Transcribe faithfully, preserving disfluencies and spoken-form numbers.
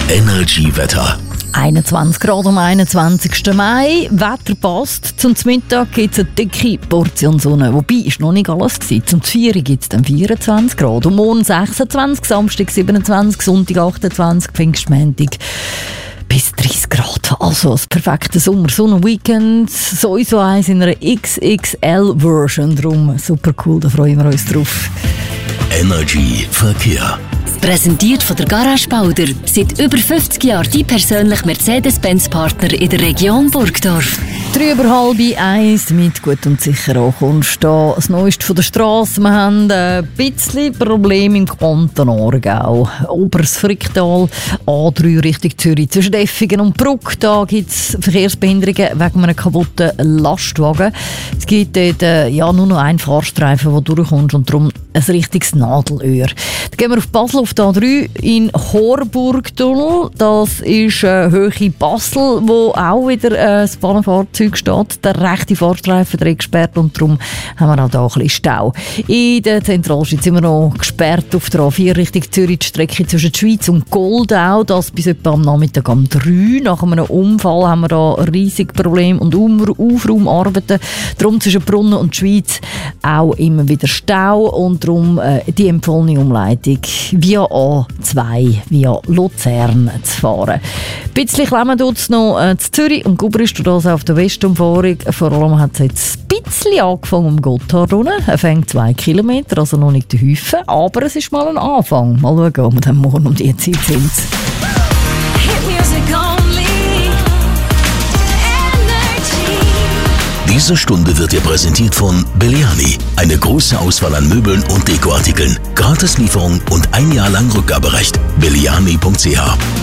Energy-Wetter. einundzwanzig Grad am einundzwanzigsten Mai. Wetter passt. Zum Mittag gibt es eine dicke Portion Sonne. Wobei, ist noch nicht alles gewesen. Zum Vieren gibt es dann vierundzwanzig Grad. Und morgen sechsundzwanzig, Samstag siebenundzwanzig, Sonntag achtundzwanzig, Pfingstmontag bis dreißig Grad. Also das perfekte Sommer-Sonne-Weekend. Sowieso eins in einer X X L-Version. Darum super cool, da freuen wir uns drauf. Energy Verkehr. Präsentiert von der Garage Bauder. Seit über fünfzig Jahren die persönliche Mercedes-Benz-Partner in der Region Burgdorf. Drei über halb eins mit gut und sicher ankommst. Da das Neueste von der Straße. Wir haben ein bisschen Probleme im Kanton Aargau. Oberes Fricktal, A drei Richtung Zürich. Zwischen Effingen und Bruck da gibt es Verkehrsbehinderungen wegen einem kaputten Lastwagen. Es gibt dort äh, ja, nur noch einen Fahrstreifen, der durchkommt und darum ein richtiges Nadelöhr. Dann gehen wir auf Basel auf der A drei in Horburgtunnel. Das ist äh, Höhe Basel, wo auch wieder äh, das Bahnfahrzeug steht. Der rechte Fahrstreifen der gesperrt und darum haben wir auch hier ein bisschen Stau. In der Zentralstadt sind wir noch gesperrt auf der A vier Richtung Zürich, die Strecke zwischen der Schweiz und Goldau. Das bis etwa am Nachmittag um drei. Nach einem Unfall haben wir da ein riesiges Problem und Aufraumarbeiten. Darum zwischen Brunnen und der Schweiz auch immer wieder Stau und darum äh, die empfohlene Umleitung via A zwei, via Luzern zu fahren. Ein bisschen klemmen tut es noch äh, zu Zürich und Gubrist und das auf der Westumfahrung. Vor allem hat es jetzt ein bisschen angefangen um Gotthard unten. Er fängt zwei Kilometer, also noch nicht der Häufen, aber es ist mal ein Anfang. Mal schauen, ob wir dann morgen um die Zeit sind. Diese Stunde wird dir präsentiert von Belliani. Eine große Auswahl an Möbeln und Dekoartikeln. Gratislieferung und ein Jahr lang Rückgaberecht. belliani punkt c h